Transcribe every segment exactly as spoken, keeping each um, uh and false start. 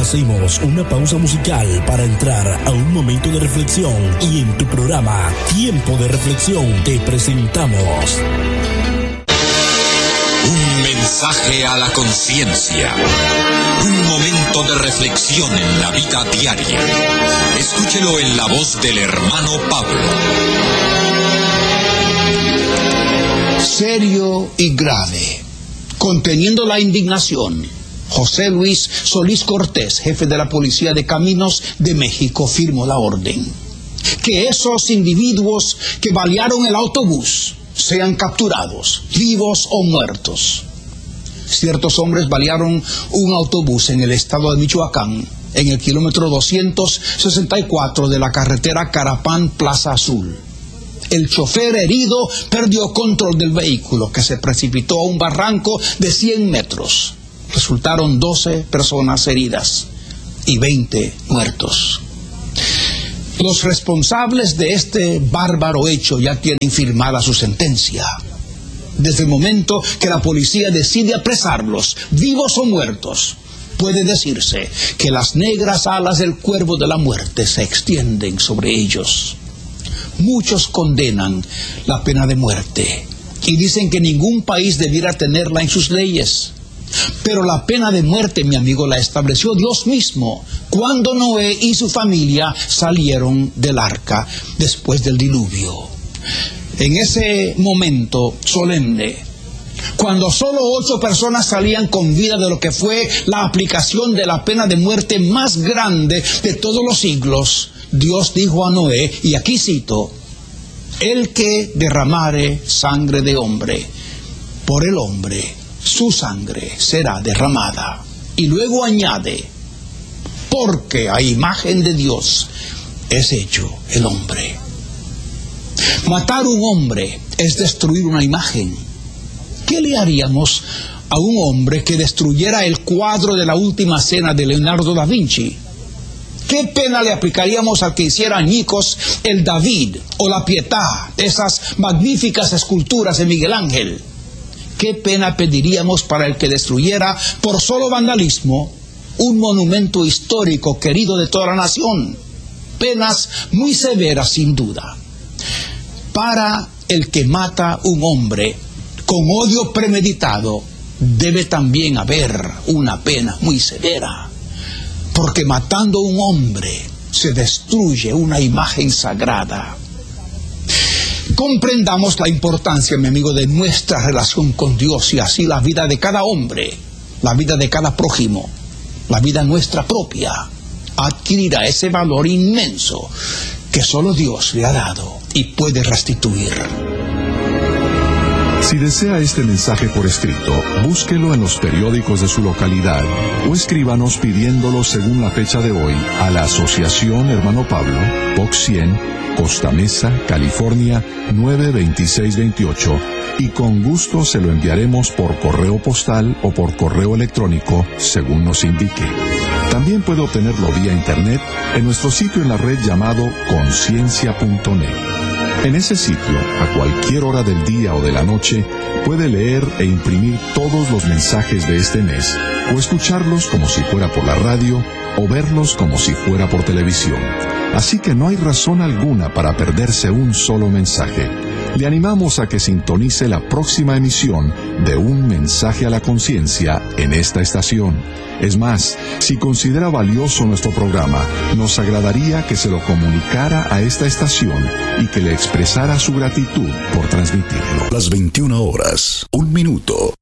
Hacemos una pausa musical para entrar a un momento de reflexión y en tu programa Tiempo de Reflexión te presentamos un mensaje a la conciencia, un momento de reflexión en la vida diaria. Escúchelo en la voz del hermano Pablo. Serio y grave, conteniendo la indignación, José Luis Solís Cortés, jefe de la Policía de Caminos de México, firmó la orden que esos individuos que balearon el autobús sean capturados, vivos o muertos. Ciertos hombres balearon un autobús en el estado de Michoacán, en el kilómetro doscientos sesenta y cuatro de la carretera Carapán-Plaza Azul. El chofer herido perdió control del vehículo, que se precipitó a un barranco de cien metros. Resultaron doce personas heridas y veinte muertos. Los responsables de este bárbaro hecho ya tienen firmada su sentencia. Desde el momento que la policía decide apresarlos, vivos o muertos, puede decirse que las negras alas del cuervo de la muerte se extienden sobre ellos. Muchos condenan la pena de muerte y dicen que ningún país debiera tenerla en sus leyes. Pero la pena de muerte, mi amigo, la estableció Dios mismo cuando Noé y su familia salieron del arca después del diluvio. En ese momento solemne, cuando solo ocho personas salían con vida de lo que fue la aplicación de la pena de muerte más grande de todos los siglos, Dios dijo a Noé, y aquí cito: el que derramare sangre de hombre, por el hombre su sangre será derramada. Y luego añade: porque a imagen de Dios es hecho el hombre. Matar un hombre es destruir una imagen. ¿Qué le haríamos a un hombre que destruyera el cuadro de la Última Cena de Leonardo da Vinci? ¿Qué pena le aplicaríamos al que hiciera añicos el David o la Pietà, esas magníficas esculturas de Miguel Ángel? ¿Qué pena pediríamos para el que destruyera por solo vandalismo un monumento histórico querido de toda la nación? Penas muy severas, sin duda. Para el que mata un hombre con odio premeditado, debe también haber una pena muy severa, porque matando a un hombre se destruye una imagen sagrada. Comprendamos la importancia, mi amigo, de nuestra relación con Dios, y así la vida de cada hombre, la vida de cada prójimo, la vida nuestra propia, adquirirá ese valor inmenso que solo Dios le ha dado y puede restituir. Si desea este mensaje por escrito, búsquelo en los periódicos de su localidad o escríbanos pidiéndolo según la fecha de hoy a la Asociación Hermano Pablo, Box cien, Costa Mesa, California nueve veintiséis veintiocho, y con gusto se lo enviaremos por correo postal o por correo electrónico según nos indique. También puede obtenerlo vía internet en nuestro sitio en la red llamado conciencia punto net. En ese sitio, a cualquier hora del día o de la noche, puede leer e imprimir todos los mensajes de este mes, o escucharlos como si fuera por la radio, o verlos como si fuera por televisión. Así que no hay razón alguna para perderse un solo mensaje. Le animamos a que sintonice la próxima emisión de Un Mensaje a la Conciencia en esta estación. Es más, si considera valioso nuestro programa, nos agradaría que se lo comunicara a esta estación y que le expresara su gratitud por transmitirlo. Las veintiuna horas, un minuto.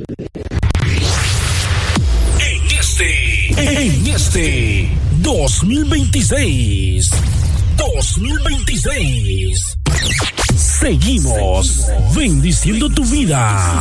En este, en este dos mil veintiséis, dos mil veintiséis, seguimos bendiciendo tu vida.